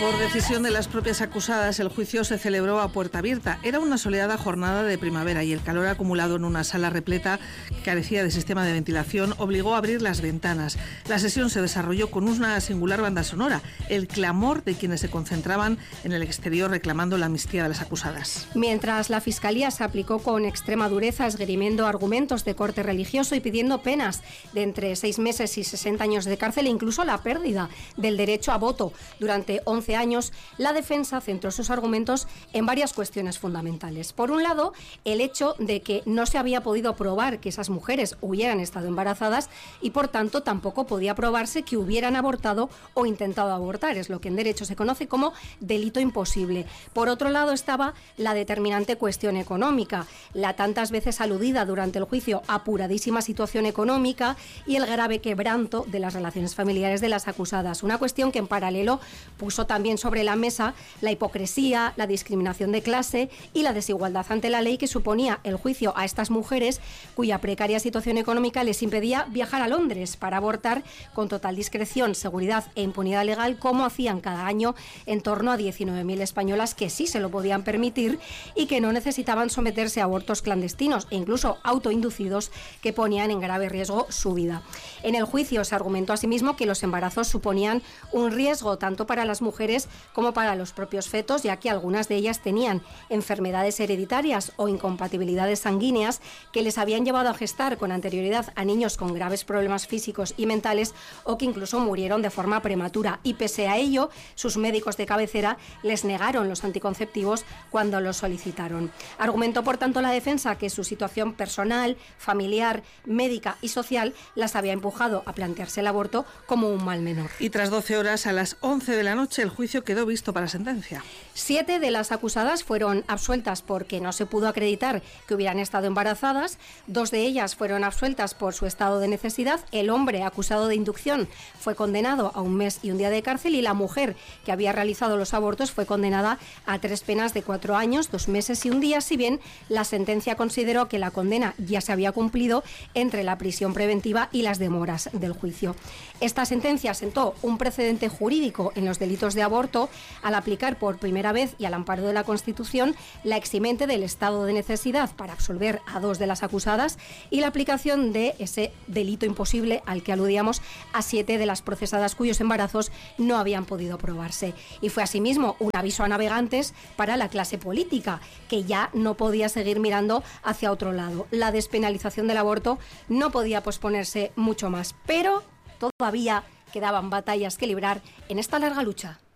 Por decisión de las propias acusadas, el juicio se celebró a puerta abierta. Era una soleada jornada de primavera y el calor acumulado en una sala repleta que carecía de sistema de ventilación obligó a abrir las ventanas. La sesión se desarrolló con una singular banda sonora, el clamor de quienes se concentraban en el exterior reclamando la amnistía de las acusadas. Mientras la Fiscalía se aplicó con extrema dureza, esgrimiendo argumentos de corte religioso y pidiendo penas de entre 6 meses y 60 años de cárcel e incluso la pérdida del derecho a voto durante 11 años, la defensa centró sus argumentos en varias cuestiones fundamentales. Por un lado, el hecho de que no se había podido probar que esas mujeres hubieran estado embarazadas y, por tanto, tampoco podía probarse que hubieran abortado o intentado abortar. Es lo que en derecho se conoce como delito imposible. Por otro lado, estaba la determinante cuestión económica, la tantas veces aludida durante el juicio apuradísima situación económica y el grave quebranto de las relaciones familiares de las acusadas. Una cuestión que en paralelo puso también sobre la mesa la hipocresía, la discriminación de clase y la desigualdad ante la ley que suponía el juicio a estas mujeres cuya precaria situación económica les impedía viajar a Londres para abortar con total discreción, seguridad e impunidad legal, como hacían cada año en torno a 19.000 españolas que sí se lo podían permitir y que no necesitaban someterse a abortos clandestinos e incluso autoinducidos que ponían en grave riesgo su vida. En el juicio se argumentó asimismo que los embarazos suponían un riesgo tanto para las mujeres como para los propios fetos, ya que algunas de ellas tenían enfermedades hereditarias o incompatibilidades sanguíneas que les habían llevado a gestar con anterioridad a niños con graves problemas físicos y mentales o que incluso murieron de forma prematura. Y pese a ello, sus médicos de cabecera les negaron los anticonceptivos cuando los solicitaron. Argumentó, por tanto, la defensa que su situación personal, familiar, médica y social las había empujado a plantearse el aborto como un mal menor. Y tras 12 horas, a las 11 de la noche, el juicio quedó visto para sentencia. 7 de las acusadas fueron absueltas porque no se pudo acreditar que hubieran estado embarazadas. 2 de ellas fueron absueltas por su estado de necesidad. El hombre acusado de inducción fue condenado a 1 mes y 1 día de cárcel y la mujer que había realizado los abortos fue condenada a 3 penas de 4 años, 2 meses y 1 día, si bien la sentencia consideró que la condena ya se había cumplido entre la prisión preventiva y las demoras del juicio. Esta sentencia sentó un precedente jurídico en los delitos de aborto al aplicar por primera vez y al amparo de la Constitución la eximente del estado de necesidad para absolver a 2 de las acusadas y la aplicación de ese delito imposible al que aludíamos a 7 de las procesadas cuyos embarazos no habían podido probarse. Y fue asimismo un aviso a navegantes para la clase política, que ya no podía seguir mirando hacia otro lado. La despenalización del aborto no podía posponerse mucho más, pero todavía quedaban batallas que librar en esta larga lucha.